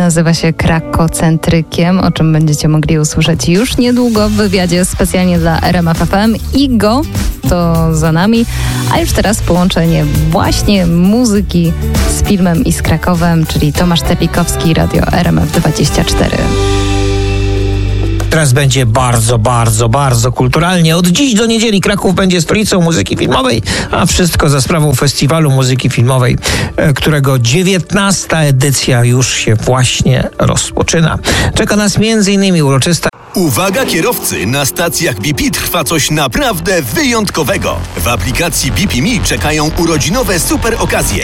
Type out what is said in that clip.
nazywa się Krakocentrykiem, o czym będziecie mogli usłyszeć już niedługo w wywiadzie specjalnie dla RMF FM. Igo to za nami, a już teraz połączenie właśnie muzyki z filmem i z Krakowem, czyli Tomasz Terlikowski, Radio RMF24. Teraz będzie bardzo kulturalnie. Od dziś do niedzieli Kraków będzie stolicą muzyki filmowej, a wszystko za sprawą Festiwalu Muzyki Filmowej, którego 19. edycja już się właśnie rozpoczyna. Czeka nas m.in. uroczysta... Uwaga kierowcy, na stacjach BP trwa coś naprawdę wyjątkowego. W aplikacji BP Me czekają urodzinowe super okazje.